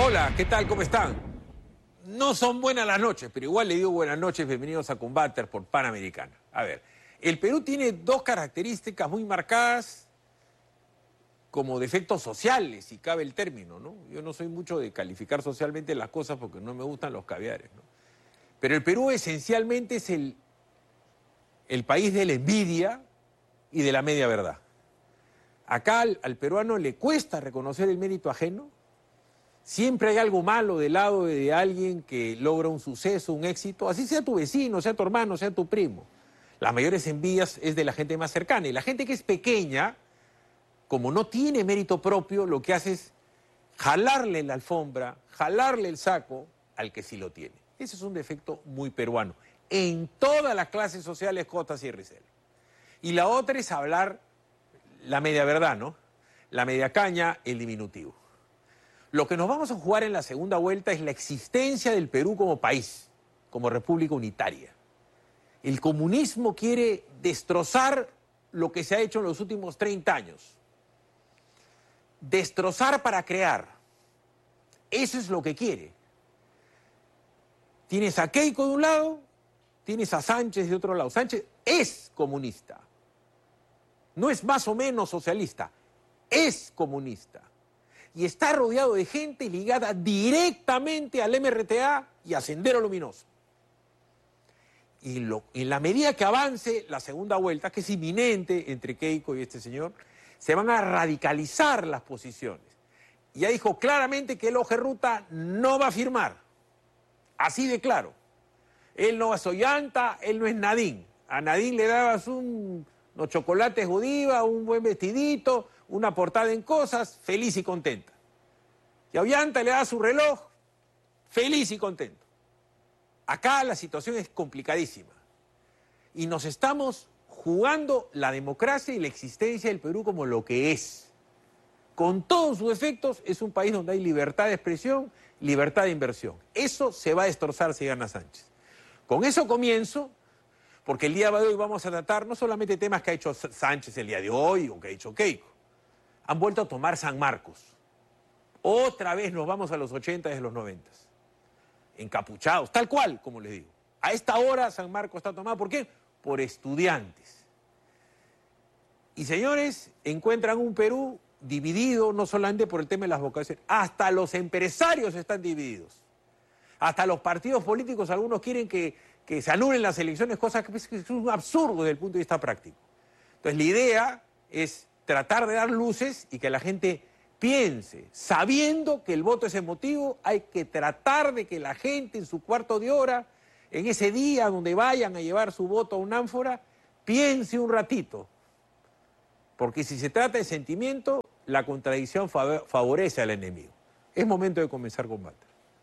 Hola, ¿qué tal? ¿Cómo están? No son buenas las noches, pero igual le digo buenas noches, bienvenidos a Combater por Panamericana. A ver, el Perú tiene dos características muy marcadas como defectos sociales, si cabe el término, ¿no? Yo no soy mucho de calificar socialmente las cosas porque no me gustan los caviares, ¿no? Pero el Perú esencialmente es el país de la envidia y de la media verdad. Acá al peruano le cuesta reconocer el mérito ajeno. Siempre hay algo malo del lado de alguien que logra un suceso, un éxito, así sea tu vecino, sea tu hermano, sea tu primo. Las mayores envidias es de la gente más cercana. Y la gente que es pequeña, como no tiene mérito propio, lo que hace es jalarle la alfombra, jalarle el saco al que sí lo tiene. Ese es un defecto muy peruano, en todas las clases sociales, costa, sierra y selva. Y la otra es hablar la media verdad, ¿no? La media caña, el diminutivo. Lo que nos vamos a jugar en la segunda vuelta es la existencia del Perú como país, como república unitaria. El comunismo quiere destrozar lo que se ha hecho en los últimos 30 años. Destrozar para crear. Eso es lo que quiere. Tienes a Keiko de un lado, tienes a Sánchez de otro lado. Sánchez es comunista. No es más o menos socialista, es comunista. Y está rodeado de gente ligada directamente al MRTA y a Sendero Luminoso. Y en la medida que avance la segunda vuelta, que es inminente entre Keiko y este señor, se van a radicalizar las posiciones. Y ya dijo claramente que el Ojerruta no va a firmar. Así de claro. Él no es Ollanta, él no es Nadine. A Nadine le dabas unos chocolates Godiva, un buen vestidito, una portada en cosas, feliz y contenta. Y a Ollanta le da su reloj, feliz y contento. Acá la situación es complicadísima. Y nos estamos jugando la democracia y la existencia del Perú como lo que es. Con todos sus efectos, es un país donde hay libertad de expresión, libertad de inversión. Eso se va a destrozar si gana Sánchez. Con eso comienzo, porque el día de hoy vamos a tratar no solamente temas que ha hecho Sánchez el día de hoy o que ha hecho Keiko. Han vuelto a tomar San Marcos. Otra vez nos vamos a los 80 y a los 90. Encapuchados, tal cual, como les digo. A esta hora San Marcos está tomado, ¿por qué? Por estudiantes. Y señores, encuentran un Perú dividido no solamente por el tema de las vocaciones, hasta los empresarios están divididos. Hasta los partidos políticos, algunos quieren que se anulen las elecciones, cosa que es un absurdo desde el punto de vista práctico. Entonces la idea es tratar de dar luces y que la gente piense, sabiendo que el voto es emotivo, hay que tratar de que la gente en su cuarto de hora, en ese día donde vayan a llevar su voto a un ánfora, piense un ratito. Porque si se trata de sentimiento, la contradicción favorece al enemigo. Es momento de comenzar combate.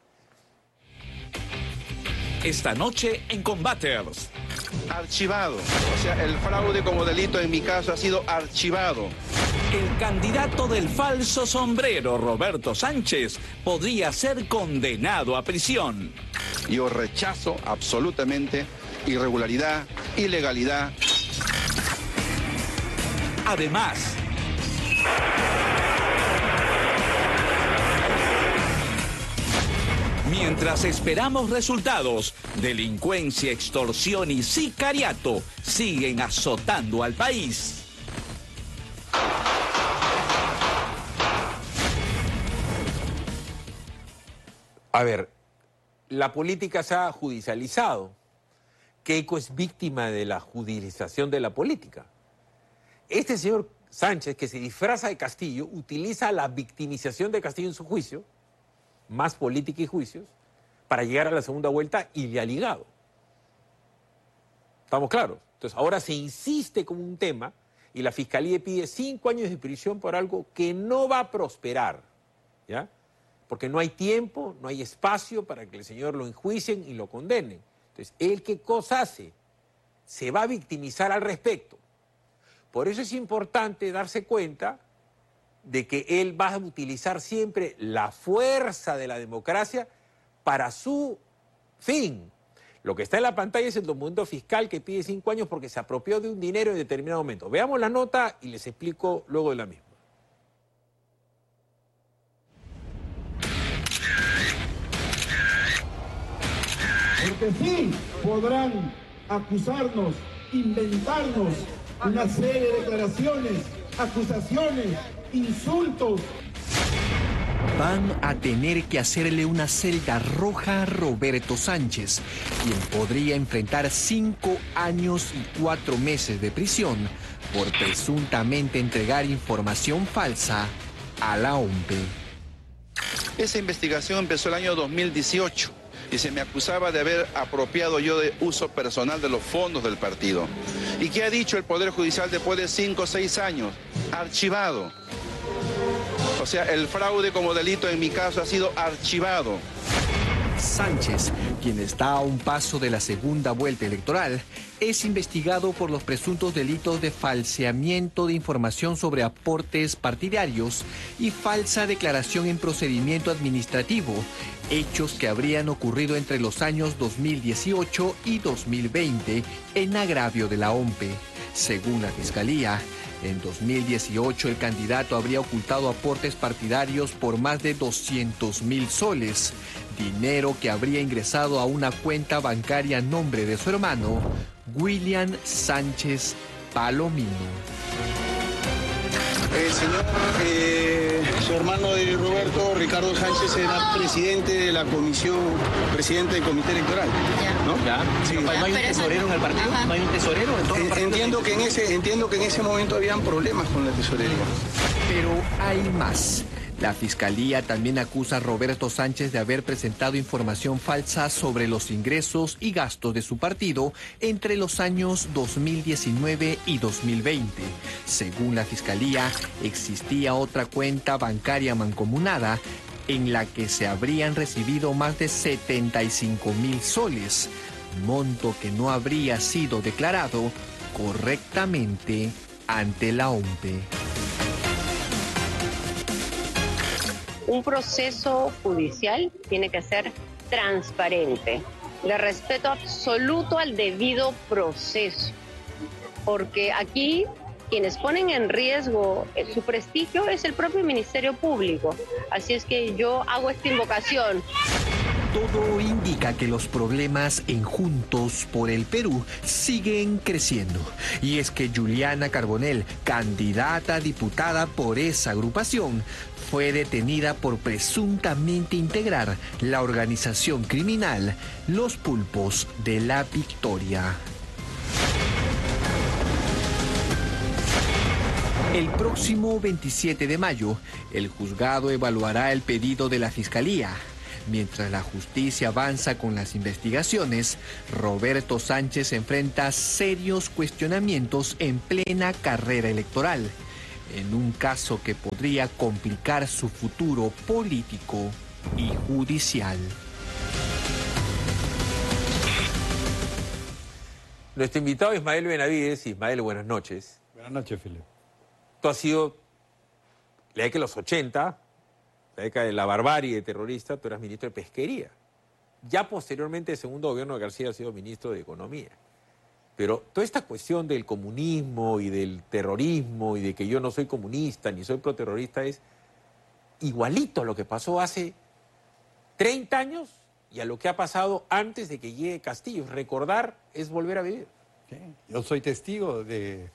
Esta noche en Combaters. Archivado. O sea, el fraude como delito en mi caso ha sido archivado. El candidato del falso sombrero, Roberto Sánchez, podría ser condenado a prisión. Yo rechazo absolutamente irregularidad, ilegalidad. Además, mientras esperamos resultados, delincuencia, extorsión y sicariato siguen azotando al país. A ver, la política se ha judicializado. Keiko es víctima de la judicialización de la política. Este señor Sánchez, que se disfraza de Castillo, utiliza la victimización de Castillo en su juicio, más política y juicios, para llegar a la segunda vuelta y le ha ligado. ¿Estamos claros? Entonces, ahora se insiste como un tema y la Fiscalía pide 5 años de prisión por algo que no va a prosperar, ¿ya? Porque no hay tiempo, no hay espacio para que el señor lo enjuicien y lo condenen. Entonces, ¿él qué cosa hace? Se va a victimizar al respecto. Por eso es importante darse cuenta de que él va a utilizar siempre la fuerza de la democracia para su fin. Lo que está en la pantalla es el documento fiscal que pide 5 años porque se apropió de un dinero en determinado momento. Veamos la nota y les explico luego de la misma. porque sí podrán acusarnos, inventarnos una serie de declaraciones, acusaciones, insultos. Van a tener que hacerle una celda roja a Roberto Sánchez, quien podría enfrentar 5 años y 4 meses de prisión por presuntamente entregar información falsa a la OMPE. Esa investigación empezó el año 2018 y se me acusaba de haber apropiado yo de uso personal de los fondos del partido. ¿Y qué ha dicho el Poder Judicial después de 5 o 6 años? Archivado. O sea, el fraude como delito en mi caso ha sido archivado. Sánchez, quien está a un paso de la segunda vuelta electoral, es investigado por los presuntos delitos de falseamiento de información sobre aportes partidarios y falsa declaración en procedimiento administrativo, hechos que habrían ocurrido entre los años 2018 y 2020 en agravio de la OMPE. Según la Fiscalía, en 2018 el candidato habría ocultado aportes partidarios por más de 200.000 soles, dinero que habría ingresado a una cuenta bancaria a nombre de su hermano, William Sánchez Palomino. Señor, su hermano de Roberto, Ricardo Sánchez, era presidente de la comisión, presidente del comité electoral, ¿no? Ya. Sí. ¿No hay un tesorero en el partido? ¿No hay un tesorero en todo el partido? Entiendo que en ese momento habían problemas con la tesorería. Pero hay más. La Fiscalía también acusa a Roberto Sánchez de haber presentado información falsa sobre los ingresos y gastos de su partido entre los años 2019 y 2020. Según la Fiscalía, existía otra cuenta bancaria mancomunada en la que se habrían recibido más de 75.000 soles, monto que no habría sido declarado correctamente ante la OMPE. Un proceso judicial tiene que ser transparente, de respeto absoluto al debido proceso, porque aquí quienes ponen en riesgo su prestigio es el propio Ministerio Público. Así es que yo hago esta invocación. Todo indica que los problemas en Juntos por el Perú siguen creciendo. Y es que Juliana Carbonell, candidata a diputada por esa agrupación, fue detenida por presuntamente integrar la organización criminal Los Pulpos de la Victoria. El próximo 27 de mayo, el juzgado evaluará el pedido de la Fiscalía. Mientras la justicia avanza con las investigaciones, Roberto Sánchez enfrenta serios cuestionamientos en plena carrera electoral, en un caso que podría complicar su futuro político y judicial. Nuestro invitado Ismael Benavides. Ismael, buenas noches. Buenas noches, Felipe. Tú has sido, la década de los 80, la década de la barbarie terrorista, tú eras ministro de Pesquería. Ya posteriormente, el segundo gobierno de García ha sido ministro de Economía. Pero toda esta cuestión del comunismo y del terrorismo y de que yo no soy comunista ni soy proterrorista es igualito a lo que pasó hace 30 años y a lo que ha pasado antes de que llegue Castillo. Recordar es volver a vivir. Sí, yo soy testigo de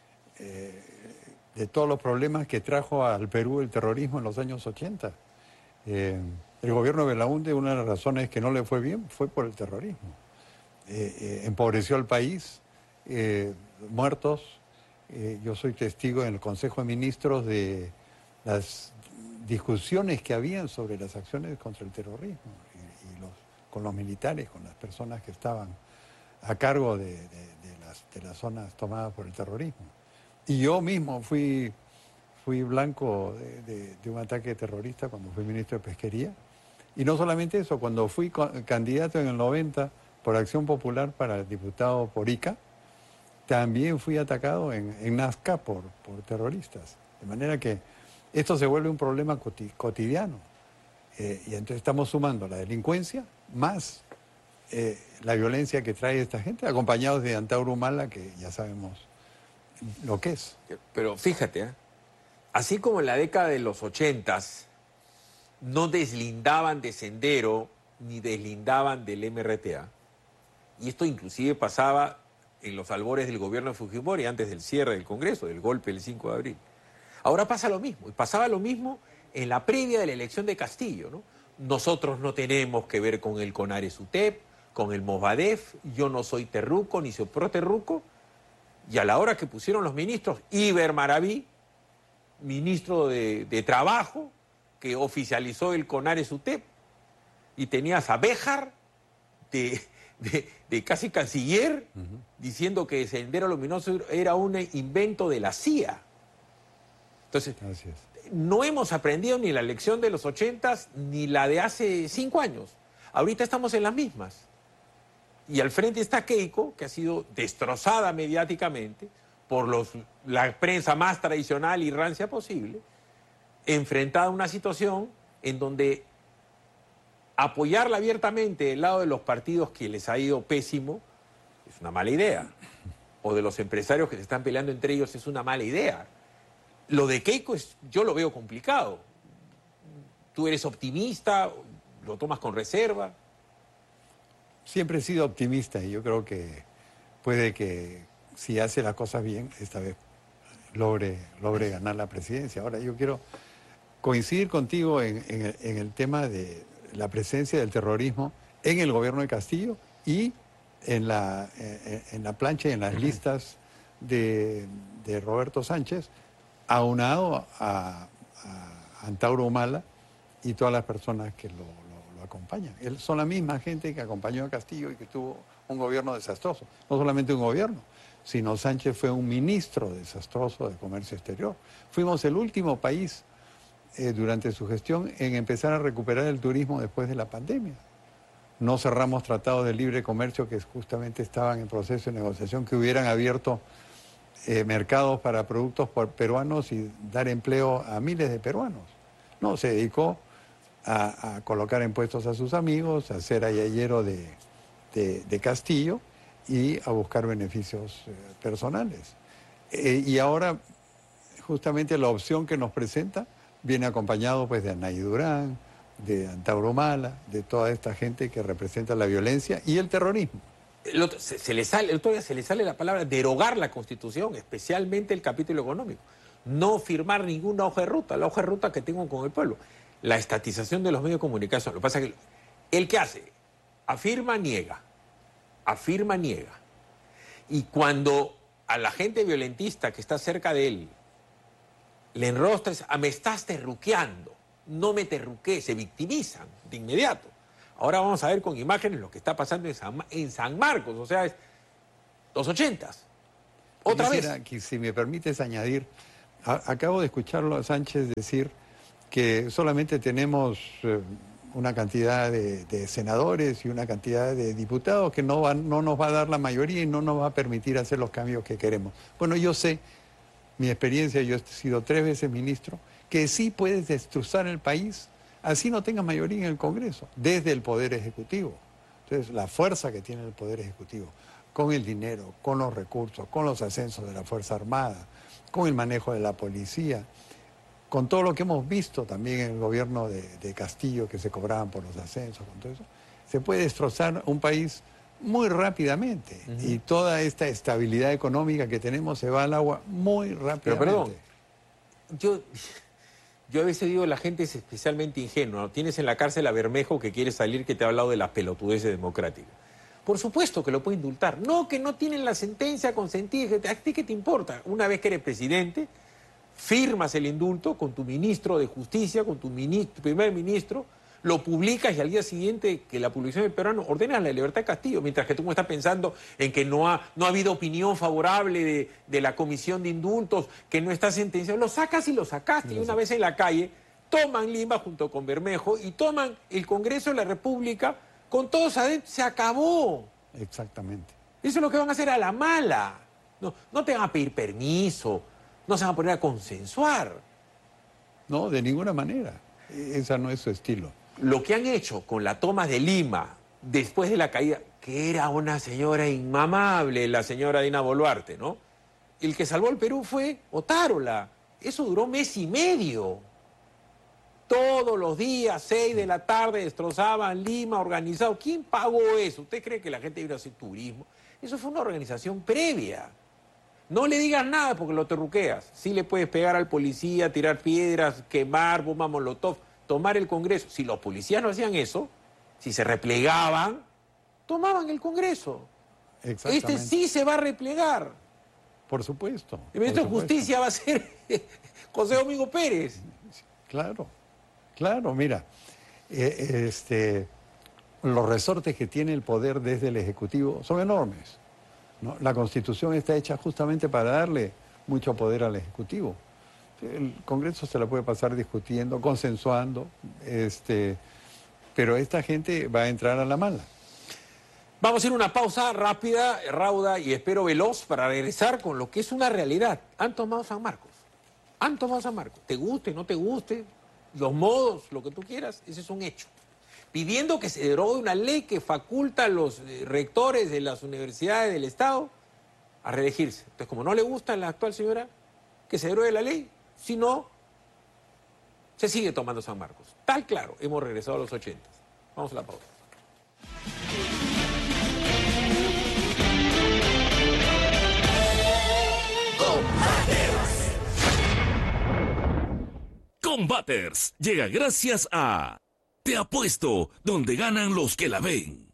todos los problemas que trajo al Perú el terrorismo en los años 80. El gobierno de Belaúnde, una de las razones que no le fue bien fue por el terrorismo. Empobreció al país, muertos. Yo soy testigo en el Consejo de Ministros de las discusiones que habían sobre las acciones contra el terrorismo con los militares, con las personas que estaban a cargo de las zonas tomadas por el terrorismo. Y yo mismo fui blanco de un ataque terrorista cuando fui ministro de Pesquería. Y no solamente eso, cuando fui candidato en el 90 por Acción Popular para el diputado por Ica, también fui atacado en Nazca por terroristas. De manera que esto se vuelve un problema cotidiano. Y entonces estamos sumando la delincuencia más la violencia que trae esta gente, acompañados de Antauro Humala, que ya sabemos lo que es. Pero fíjate, así como en la década de los 80s no deslindaban de Sendero ni deslindaban del MRTA, Y esto inclusive pasaba en los albores del gobierno de Fujimori antes del cierre del Congreso, del golpe del 5 de abril. Ahora pasa lo mismo, y pasaba lo mismo en la previa de la elección de Castillo, ¿no? Nosotros no tenemos que ver con el CONARES-UTEP, con el Movadef, yo no soy terruco ni soy pro terruco, y a la hora que pusieron los ministros, Iber Maraví, ministro de Trabajo, que oficializó el CONARES-UTEP, y tenías a Béjar, de casi canciller, diciendo que Sendero Luminoso era un invento de la CIA. Entonces, no hemos aprendido ni la lección de los 80s ni la de hace 5 años. Ahorita estamos en las mismas. Y al frente está Keiko, que ha sido destrozada mediáticamente por la prensa más tradicional y rancia posible, enfrentada a una situación en donde apoyarla abiertamente del lado de los partidos que les ha ido pésimo es una mala idea. O de los empresarios que se están peleando entre ellos es una mala idea. Lo de Keiko yo lo veo complicado. ¿Tú eres optimista? ¿Lo tomas con reserva? Siempre he sido optimista y yo creo que puede que si hace las cosas bien, esta vez logre ganar la presidencia. Ahora, yo quiero coincidir contigo en el tema de la presencia del terrorismo en el gobierno de Castillo y en la plancha y en las listas de Roberto Sánchez, aunado a Antauro Humala y todas las personas que lo acompañan. Son la misma gente que acompañó a Castillo y que tuvo un gobierno desastroso. No solamente un gobierno, sino Sánchez fue un ministro desastroso de Comercio Exterior. Fuimos el último país durante su gestión en empezar a recuperar el turismo después de la pandemia. No cerramos tratados de libre comercio que justamente estaban en proceso de negociación, que hubieran abierto mercados para productos peruanos y dar empleo a miles de peruanos. No, se dedicó a colocar impuestos a sus amigos, a ser ayayero de Castillo y a buscar beneficios personales. Y ahora, justamente la opción que nos presenta viene acompañado pues de Anay Durán, de Antauro Humala, de toda esta gente que representa la violencia y el terrorismo. El otro día se le sale la palabra derogar la Constitución, especialmente el capítulo económico. No firmar ninguna hoja de ruta, la hoja de ruta que tengo con el pueblo. La estatización de los medios de comunicación. Lo que pasa es que ¿el qué hace? Afirma, niega. Afirma, niega. Y cuando a la gente violentista que está cerca de él le enrostres, me estás terruqueando, no me terruqué, se victimizan de inmediato. Ahora vamos a ver con imágenes lo que está pasando en San Marcos, o sea, es los 80s. Otra vez. Que, si me permites añadir, acabo de escucharlo a Sánchez decir que solamente tenemos una cantidad de senadores y una cantidad de diputados que no nos va a dar la mayoría y no nos va a permitir hacer los cambios que queremos. Bueno, yo sé, mi experiencia, yo he sido 3 veces ministro, que sí puedes destrozar el país, así no tengas mayoría en el Congreso, desde el Poder Ejecutivo. Entonces, la fuerza que tiene el Poder Ejecutivo, con el dinero, con los recursos, con los ascensos de la Fuerza Armada, con el manejo de la policía, con todo lo que hemos visto también en el gobierno de Castillo, que se cobraban por los ascensos, con todo eso, se puede destrozar un país muy rápidamente. Y toda esta estabilidad económica que tenemos se va al agua muy rápidamente. Pero perdón, yo a veces digo, la gente es especialmente ingenua. Tienes en la cárcel a Bermejo que quiere salir, que te ha hablado de las pelotudeces democráticas. Por supuesto que lo puede indultar. No, que no tienen la sentencia consentida. ¿A ti qué te importa? Una vez que eres presidente, firmas el indulto con tu ministro de Justicia, con tu primer ministro, lo publicas y al día siguiente que la publicación del peruano ordenas la libertad de Castillo, mientras que tú estás pensando en que no ha habido opinión favorable de la comisión de indultos, que no está sentenciado. Lo sacas y lo sacaste. Y una vez en la calle, toman Lima junto con Bermejo y toman el Congreso de la República con todos adentro. Se acabó. Exactamente. Eso es lo que van a hacer a la mala. No te van a pedir permiso, no se van a poner a consensuar. No, de ninguna manera. Esa no es su estilo. Lo que han hecho con la toma de Lima después de la caída, que era una señora inmamable, la señora Dina Boluarte, ¿no? El que salvó el Perú fue Otárola. Eso duró 1 mes y medio. Todos los días, 6 de la tarde, destrozaban Lima, organizado. ¿Quién pagó eso? ¿Usted cree que la gente iba a hacer turismo? Eso fue una organización previa. No le digas nada porque lo terruqueas. Sí le puedes pegar al policía, tirar piedras, quemar, bomba molotov, tomar el Congreso. Si los policías no hacían eso, si se replegaban, tomaban el Congreso. Este sí se va a replegar. Por supuesto. El ministro de Justicia va a ser José Domingo Pérez. Claro, claro, mira, los resortes que tiene el poder desde el Ejecutivo son enormes, ¿no? La Constitución está hecha justamente para darle mucho poder al Ejecutivo. El Congreso se la puede pasar discutiendo, consensuando, pero esta gente va a entrar a la mala. Vamos a hacer una pausa rápida, rauda y espero veloz para regresar con lo que es una realidad. Han tomado San Marcos. Han tomado San Marcos. Te guste, no te guste, los modos, lo que tú quieras, ese es un hecho. Pidiendo que se derogue una ley que faculta a los rectores de las universidades del Estado a reelegirse. Entonces, como no le gusta a la actual señora, que se derogue la ley. Si no, se sigue tomando San Marcos. Tal claro, hemos regresado a los 80. Vamos a la pausa. Combaters llega gracias a Te Apuesto, donde ganan los que la ven.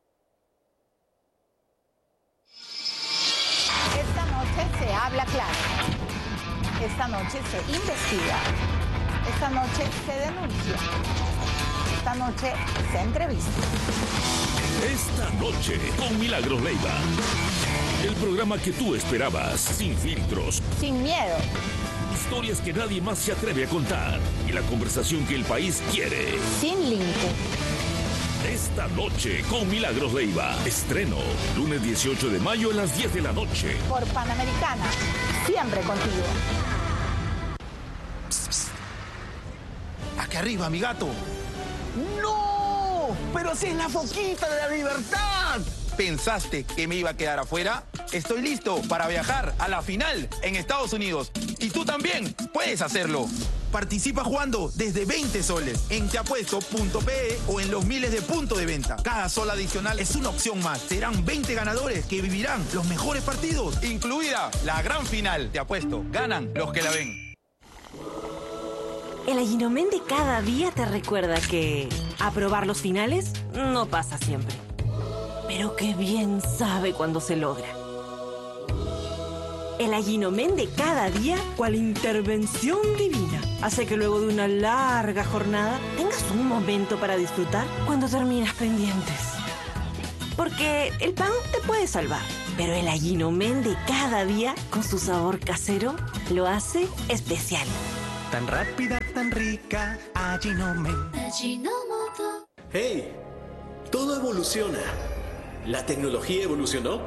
Esta noche se habla claro. Esta noche se investiga. Esta noche se denuncia. Esta noche se entrevista. Esta noche con Milagros Leiva. El programa que tú esperabas, sin filtros, sin miedo. Historias que nadie más se atreve a contar y la conversación que el país quiere. Sin límite. Esta noche con Milagros Leiva. Estreno, lunes 18 de mayo a las 10 de la noche. Por Panamericana, siempre contigo. Psst, psst. Acá arriba, mi gato. ¡No! ¡Pero si es la foquita de la libertad! ¿Pensaste que me iba a quedar afuera? Estoy listo para viajar a la final en Estados Unidos. Y tú también puedes hacerlo. Participa jugando desde 20 soles en teapuesto.pe o en los miles de puntos de venta. Cada sol adicional es una opción más. Serán 20 ganadores que vivirán los mejores partidos, incluida la gran final. Te apuesto, ganan los que la ven. El Allinomen de cada día te recuerda que aprobar los finales no pasa siempre. Pero qué bien sabe cuando se logra. El Allinomen de cada día, cual intervención divina, hace que luego de una larga jornada tengas un momento para disfrutar cuando terminas pendientes. Porque el pan te puede salvar, pero el Allinomen de cada día, con su sabor casero, lo hace especial. Tan rápida, tan rica, Allinomen. Ajinomoto. ¡Hey! Todo evoluciona. ¿La tecnología evolucionó?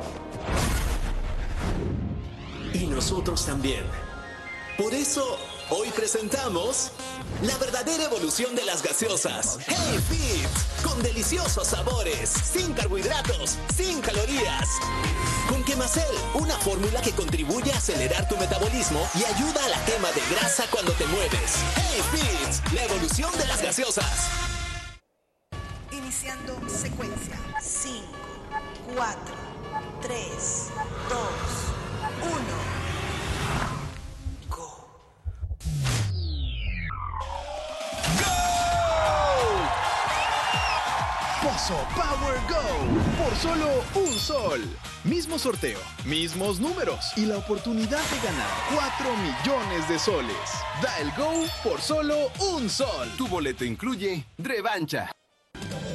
Y nosotros también. Por eso, hoy presentamos la verdadera evolución de las gaseosas. ¡Hey Fit! Con deliciosos sabores, sin carbohidratos, sin calorías. Con Quemacel, una fórmula que contribuye a acelerar tu metabolismo y ayuda a la quema de grasa cuando te mueves. ¡Hey Fit! La evolución de las gaseosas. Iniciando secuencia. 5, 4, 3, 2, 1. ¡Go! Pozo Power Go. Por solo un sol. Mismo sorteo, mismos números y la oportunidad de ganar 4 millones de soles. Da el Go por solo un sol. Tu boleto incluye revancha,